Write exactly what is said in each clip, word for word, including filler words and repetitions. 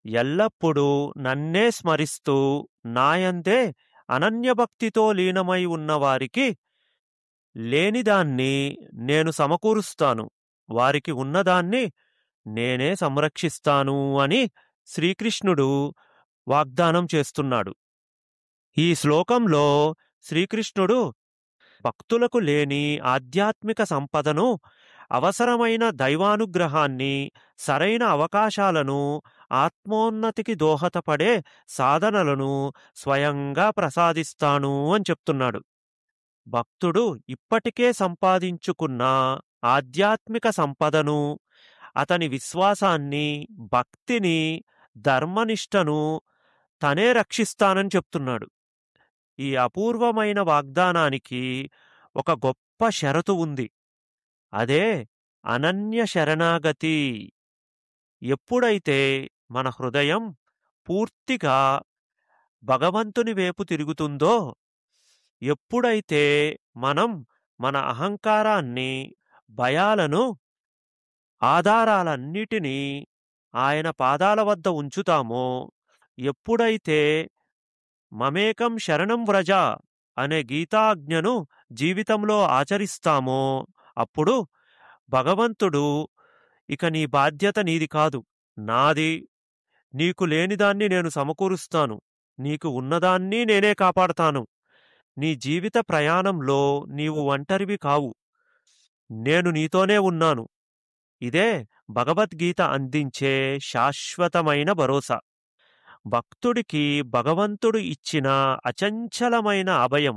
ఎల్లప్పుడూ నన్నే స్మరిస్తూ నాయందే అనన్యభక్తితో లీనమై ఉన్నవారికి లేనిదాన్ని నేను సమకూరుస్తాను, వారికి ఉన్నదాన్ని నేనే సంరక్షిస్తాను అని శ్రీకృష్ణుడు వాగ్దానం చేస్తున్నాడు. ఈ శ్లోకంలో శ్రీకృష్ణుడు భక్తులకు లేని ఆధ్యాత్మిక సంపదను, అవసరమైన దైవానుగ్రహాన్ని, సరైన అవకాశాలను, ఆత్మోన్నతికి దోహదపడే సాధనలను స్వయంగా ప్రసాదిస్తాను అని చెప్తున్నాడు. భక్తుడు ఇప్పటికే సంపాదించుకున్న ఆధ్యాత్మిక సంపదను, అతని విశ్వాసాన్ని, భక్తిని, ధర్మనిష్టను తనే రక్షిస్తానని చెప్తున్నాడు. ఈ అపూర్వమైన వాగ్దానానికి ఒక గొప్ప షరతు ఉంది. అదే అనన్య శరణాగతి. ఎప్పుడైతే మన హృదయం పూర్తిగా భగవంతుని వైపు తిరుగుతుందో, ఎప్పుడైతే మనం మన అహంకారాన్ని, భయాలను, ఆధారాలన్నిటినీ ఆయన పాదాల వద్ద ఉంచుతామో, ఎప్పుడైతే మమేకం శరణం వ్రజ అనే గీతాజ్ఞను జీవితంలో ఆచరిస్తామో, అప్పుడు భగవంతుడు ఇక నీ బాధ్యత నీది కాదు, నాది, నీకు లేనిదాన్ని నేను సమకూరుస్తాను, నీకు ఉన్నదాన్ని నేనే కాపాడతాను, నీ జీవిత ప్రయాణంలో నీవు ఒంటరివి కావు, నేను నీతోనే ఉన్నాను. ఇదే భగవద్గీత అందించే శాశ్వతమైన భరోసా. భక్తుడికి భగవంతుడు ఇచ్చిన అచంచలమైన అభయం.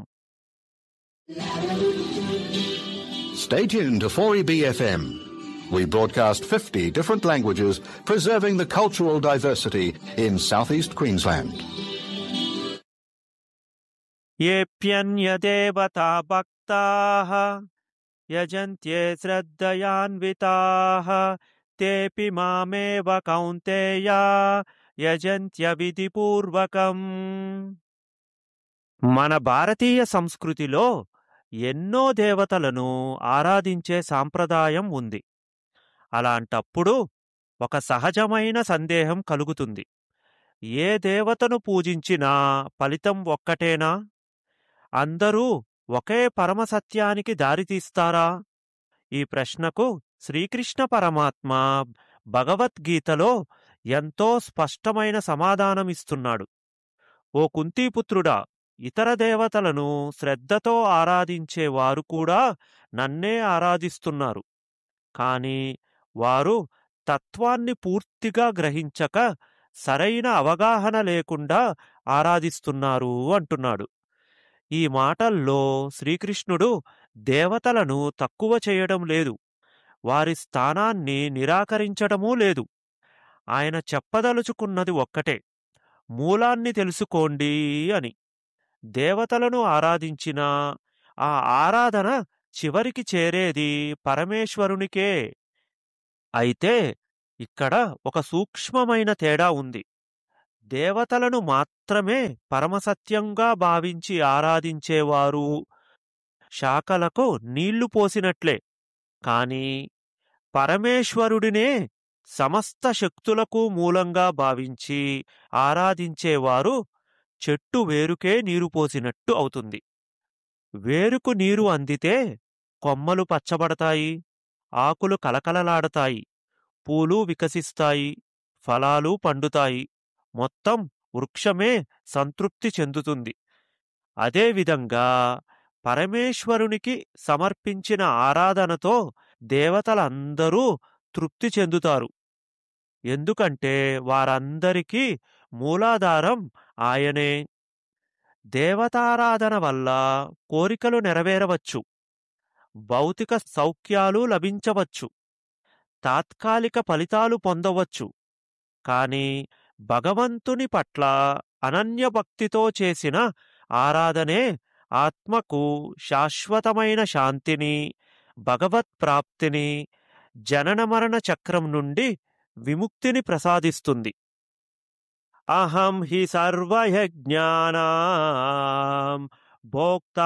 Stay tuned to four E B F M. We broadcast fifty different languages, preserving the cultural diversity in southeast Queensland. येऽप्यन्यदेवता भक्ताः यजन्त्ये श्रद्धयान्विताः तेऽपि मामेव कौन्तेय యజంత్య విధిపూర్వకం. మన భారతీయ సంస్కృతిలో ఎన్నో దేవతలను ఆరాధించే సాంప్రదాయం ఉంది. అలాంటప్పుడు ఒక సహజమైన సందేహం కలుగుతుంది. ఏ దేవతను పూజించినా ఫలితం ఒక్కటేనా? అందరూ ఒకే పరమసత్యానికి దారితీస్తారా? ఈ ప్రశ్నకు శ్రీకృష్ణ పరమాత్మ భగవద్గీతలో ఎంతో స్పష్టమైన సమాధానమిస్తున్నాడు. ఓ కుంతీపుత్రుడా, ఇతర దేవతలను శ్రద్ధతో ఆరాధించేవారు కూడా నన్నే ఆరాధిస్తున్నారు. కాని వారు తత్వాన్ని పూర్తిగా గ్రహించక సరైన అవగాహన లేకుండా ఆరాధిస్తున్నారు అంటున్నాడు. ఈ మాటల్లో శ్రీకృష్ణుడు దేవతలను తక్కువ చేయడం లేదు, వారి స్థానాన్ని నిరాకరించడమూ లేదు. ఆయన చెప్పదలుచుకున్నది ఒక్కటే, మూలాన్ని తెలుసుకోండి అని. దేవతలను ఆరాధించినా ఆ ఆరాధన చివరికి చేరేది పరమేశ్వరునికే. అయితే ఇక్కడ ఒక సూక్ష్మమైన తేడా ఉంది. దేవతలను మాత్రమే పరమసత్యంగా భావించి ఆరాధించేవారు శాఖలకు నీళ్లు పోసినట్లే. కాని పరమేశ్వరుడినే సమస్త శక్తులకు మూలంగా భావించి ఆరాధించేవారు చెట్టు వేరుకే నీరు పోసినట్టు అవుతుంది. వేరుకు నీరు అందితే కొమ్మలు పచ్చబడతాయి, ఆకులు కలకలలాడతాయి, పూలు వికసిస్తాయి, ఫలాలు పండుతాయి, మొత్తం వృక్షమే సంతృప్తి చెందుతుంది. అదేవిధంగా పరమేశ్వరునికి సమర్పించిన ఆరాధనతో దేవతలందరూ తృప్తి చెందుతారు. ఎందుకంటే వారందరికీ మూలాధారం ఆయనే. దేవతారాధన వల్ల కోరికలు నెరవేరవచ్చు, భౌతిక సౌఖ్యాలు లభించవచ్చు, తాత్కాలిక ఫలితాలు పొందవచ్చు. కాని భగవంతుని పట్ల అనన్యభక్తితో చేసిన ఆరాధనే ఆత్మకు శాశ్వతమైన శాంతిని, భగవత్ప్రాప్తిని, జనన మరణ చక్రం నుండి విముక్తిని ప్రసాదిస్తుంది. అహం హి సర్వయజ్ఞానాం భోక్తా